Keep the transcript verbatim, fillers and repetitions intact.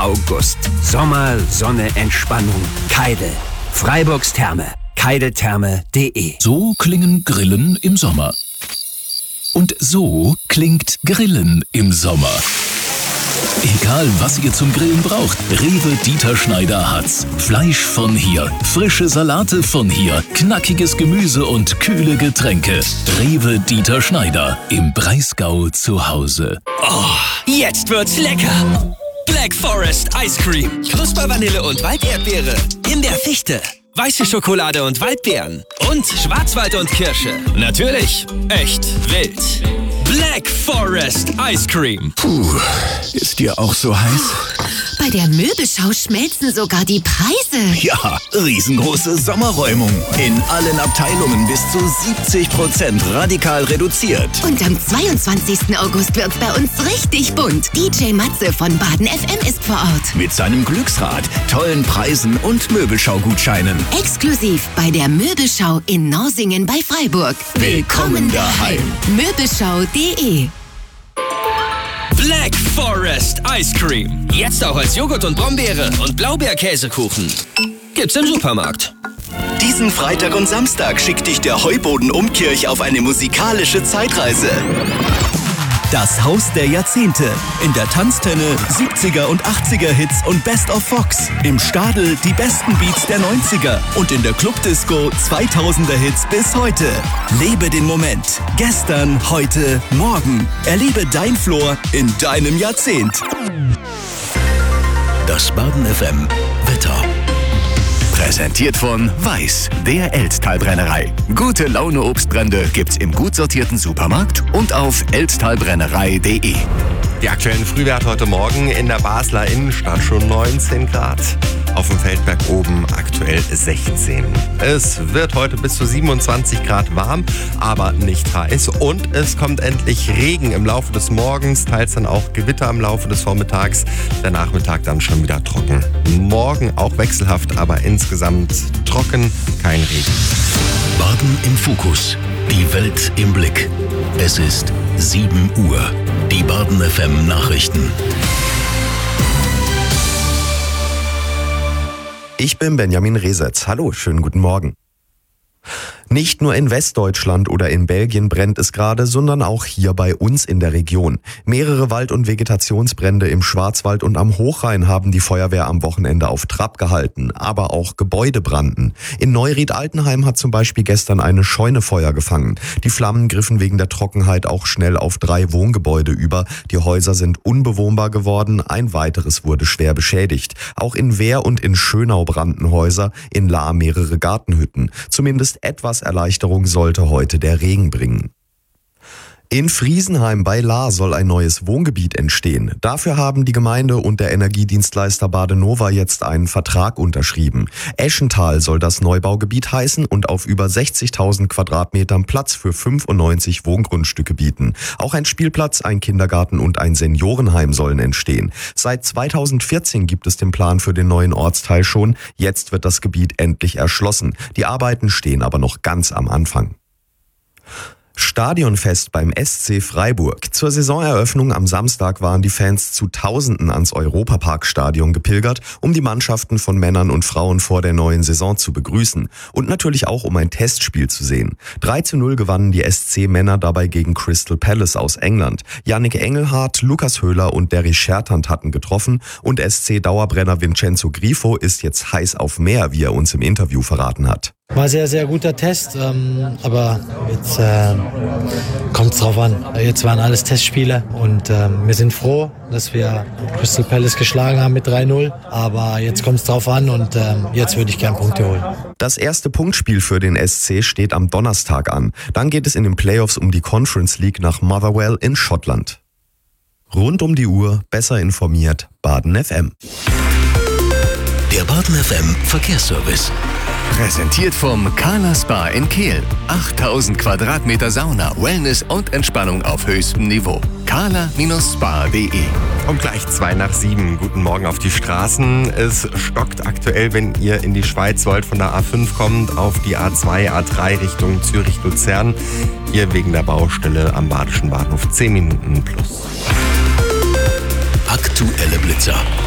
August. Sommer, Sonne, Entspannung. Keidel. Freiburgs Therme. keideltherme punkt de. So klingen Grillen im Sommer. Und so klingt Grillen im Sommer. Egal, was ihr zum Grillen braucht, Rewe Dieter Schneider hat's. Fleisch von hier, frische Salate von hier, knackiges Gemüse und kühle Getränke. Rewe Dieter Schneider, im Breisgau zu Hause. Oh, jetzt wird's lecker! Black Forest Ice Cream. Knuspervanille und Walderdbeere. In der Fichte. Weiße Schokolade und Waldbeeren. Und Schwarzwald und Kirsche. Natürlich echt wild. Black Forest Ice Cream. Puh, ist dir auch so heiß? Bei der Möbelschau schmelzen sogar die Preise. Ja, riesengroße Sommerräumung. In allen Abteilungen bis zu siebzig Prozent radikal reduziert. Und am zweiundzwanzigsten August wird's bei uns richtig bunt. D J Matze von Baden F M ist vor Ort. Mit seinem Glücksrad, tollen Preisen und Möbelschau-Gutscheinen. Exklusiv bei der Möbelschau in Norsingen bei Freiburg. Willkommen daheim. Möbelschau punkt de. Black Forest Ice Cream. Jetzt auch als Joghurt und Brombeere und Blaubeerkäsekuchen. Gibt's im Supermarkt. Diesen Freitag und Samstag schickt dich der Heuboden Umkirch auf eine musikalische Zeitreise. Das Haus der Jahrzehnte. In der Tanztenne siebziger und achtziger Hits und Best of Fox. Im Stadel die besten Beats der neunziger. Und in der Clubdisco zweitausender Hits bis heute. Lebe den Moment. Gestern, heute, morgen. Erlebe dein Flor in deinem Jahrzehnt. Das Baden F M Wetter. Präsentiert von Weiß, der Elztal-Brennerei. Gute Laune Obstbrände gibt's im gut sortierten Supermarkt und auf elztalbrennerei punkt de. Die aktuellen Frühwerte heute Morgen in der Basler Innenstadt schon neunzehn Grad. Auf dem Feldberg oben aktuell sechzehn. Es wird heute bis zu siebenundzwanzig Grad warm, aber nicht heiß. Und es kommt endlich Regen im Laufe des Morgens, teils dann auch Gewitter im Laufe des Vormittags. Der Nachmittag dann schon wieder trocken. Morgen auch wechselhaft, aber insgesamt trocken, kein Regen. Baden im Fokus. Die Welt im Blick. Es ist sieben Uhr. Die Baden F M Nachrichten. Ich bin Benjamin Resetz. Hallo, schönen guten Morgen. Nicht nur in Westdeutschland oder in Belgien brennt es gerade, sondern auch hier bei uns in der Region. Mehrere Wald- und Vegetationsbrände im Schwarzwald und am Hochrhein haben die Feuerwehr am Wochenende auf Trab gehalten, aber auch Gebäude brannten. In Neuried-Altenheim hat zum Beispiel gestern eine Scheune Feuer gefangen. Die Flammen griffen wegen der Trockenheit auch schnell auf drei Wohngebäude über. Die Häuser sind unbewohnbar geworden, ein weiteres wurde schwer beschädigt. Auch in Wehr und in Schönau brannten Häuser, in Lahr mehrere Gartenhütten. Zumindest etwas Erleichterung sollte heute der Regen bringen. In Friesenheim bei Lahr soll ein neues Wohngebiet entstehen. Dafür haben die Gemeinde und der Energiedienstleister Badenova jetzt einen Vertrag unterschrieben. Eschental soll das Neubaugebiet heißen und auf über sechzigtausend Quadratmetern Platz für fünfundneunzig Wohngrundstücke bieten. Auch ein Spielplatz, ein Kindergarten und ein Seniorenheim sollen entstehen. Seit zweitausendvierzehn gibt es den Plan für den neuen Ortsteil schon. Jetzt wird das Gebiet endlich erschlossen. Die Arbeiten stehen aber noch ganz am Anfang. Stadionfest beim S C Freiburg. Zur Saisoneröffnung am Samstag waren die Fans zu Tausenden ans Europaparkstadion gepilgert, um die Mannschaften von Männern und Frauen vor der neuen Saison zu begrüßen. Und natürlich auch, um ein Testspiel zu sehen. drei zu null gewannen die S C-Männer dabei gegen Crystal Palace aus England. Yannick Engelhardt, Lukas Höhler und Derry Schertant hatten getroffen und S C-Dauerbrenner Vincenzo Grifo ist jetzt heiß auf mehr, wie er uns im Interview verraten hat. War sehr, sehr guter Test, ähm, aber jetzt äh, kommt es drauf an. Jetzt waren alles Testspiele und ähm, wir sind froh, dass wir Crystal Palace geschlagen haben mit drei null. Aber jetzt kommt es drauf an und ähm, jetzt würde ich gern Punkte holen. Das erste Punktspiel für den S C steht am Donnerstag an. Dann geht es in den Playoffs um die Conference League nach Motherwell in Schottland. Rund um die Uhr, besser informiert, Baden F M. Der Baden F M Verkehrsservice. Präsentiert vom Carla Spa in Kehl. achttausend Quadratmeter Sauna, Wellness und Entspannung auf höchstem Niveau. carla Spa punkt de. Um gleich zwei nach sieben. Guten Morgen auf die Straßen. Es stockt aktuell, wenn ihr in die Schweiz wollt, von der A fünf kommt, auf die A zwei, A drei Richtung Zürich-Luzern. Hier wegen der Baustelle am Badischen Bahnhof zehn Minuten plus. Aktuelle Blitzer.